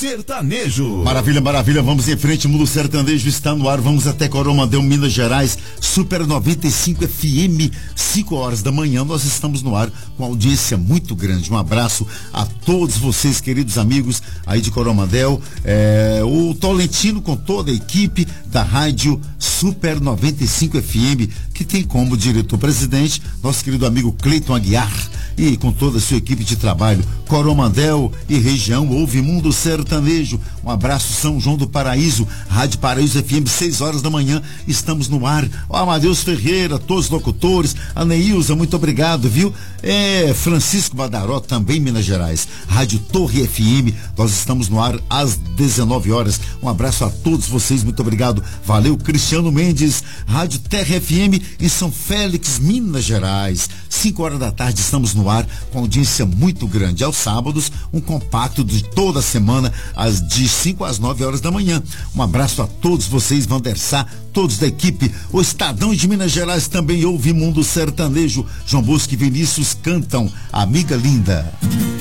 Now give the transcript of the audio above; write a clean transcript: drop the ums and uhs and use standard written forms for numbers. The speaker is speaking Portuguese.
Sertanejo. Maravilha, maravilha, vamos em frente, Mundo Sertanejo está no ar, vamos até Coromandel, Minas Gerais, Super 95 FM, 5 horas da manhã, nós estamos no ar com audiência muito grande. Um abraço a todos vocês, queridos amigos aí de Coromandel, o Tolentino com toda a equipe da rádio Super 95 FM, que tem como diretor-presidente nosso querido amigo Cleiton Aguiar, e com toda a sua equipe de trabalho, Coromandel e região, ouve Mundo Sertanejo. Um abraço, São João do Paraíso, Rádio Paraíso FM, 6 horas da manhã, estamos no ar. O Amadeus Ferreira, todos os locutores, a Neilza, muito obrigado, viu? Francisco Badaró, também Minas Gerais, Rádio Torre FM, nós estamos no ar às 19 horas. Um abraço a todos vocês, muito obrigado. Valeu, Cristiano Mendes, Rádio Terra FM em São Félix, Minas Gerais, 5 horas da tarde, estamos no ar com audiência muito grande. Aos sábados, um compacto de toda a semana, de 5 às 9 horas da manhã. Um abraço a todos vocês, Vandersá, todos da equipe. O Estadão de Minas Gerais também ouve Mundo Sertanejo. João Bosco e Vinícius cantam Amiga Linda.